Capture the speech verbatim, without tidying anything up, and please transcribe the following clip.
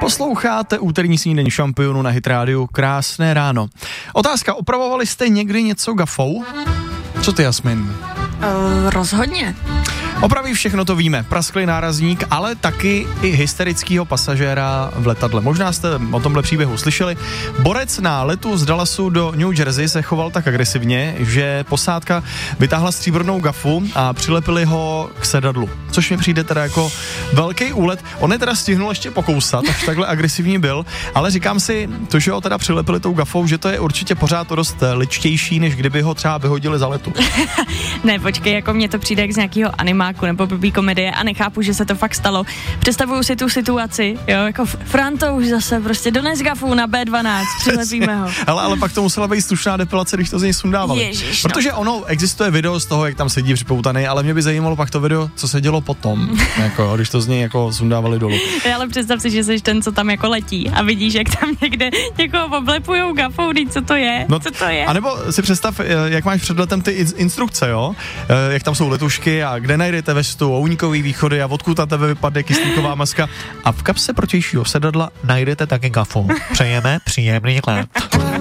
Posloucháte úterní snídení šampionu na Hit rádiu. Krásné ráno. Otázka, opravovali jste někdy něco gafou? Co ty, Jasmin? Uh, rozhodně. Opraví všechno, to víme. Prasklý nárazník, ale taky i hysterického pasažéra v letadle. Možná jste o tomhle příběhu slyšeli. Borec na letu z Dallasu do New Jersey se choval tak agresivně, že posádka vytáhla stříbrnou gafu a přilepili ho k sedadlu. Což mi přijde teda jako velký úlet. On je teda stihnul ještě pokousat, až takhle agresivní byl, ale říkám si, to, že ho teda přilepili tou gafou, že to je určitě pořád dost ličtější, než kdyby ho třeba vyhodili za letu. Ne, počkej, jako mně to přijde jak z nějakého animáku nebo blbý komedie a nechápu, že se to fakt stalo. Představuju si tu situaci, jo, jako Franto už zase prostě dones gafu na bé dvanáct, přilepíme ho. ale, ale pak to musela být slušná depilace, když to z něj sundávali. Ježiš, Protože no. ono, existuje video z toho, jak tam sedí připoutaný, ale mě by zajímalo pak to video, co se dělo potom, jako, když to z něj jako sundávali dolů. Ale představ si, že jsi ten, co tam jako letí a vidíš, jak tam někde někoho oblepujou gafou, co to je, no, co to je. A nebo si představ, jak máš před letem ty instrukce, jo, jak tam jsou letušky a kde najdete vestu, únikový východy a odkud na tebe vypadne kyslíková maska a v kapse protějšího sedadla najdete taky gafu. Přejeme příjemný let.